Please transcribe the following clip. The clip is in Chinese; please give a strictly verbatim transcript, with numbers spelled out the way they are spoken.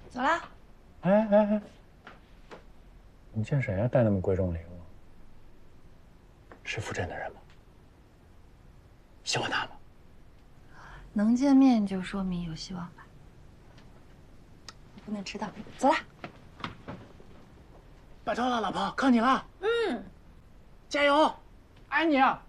走啦。 哎哎哎，你见谁呀？带那么贵重礼物？是傅振的人吗？喜欢他吗？ 能见面就说明有希望吧。不能迟到，走啦。 拜托了，老婆，靠你了。嗯，加油，爱你啊。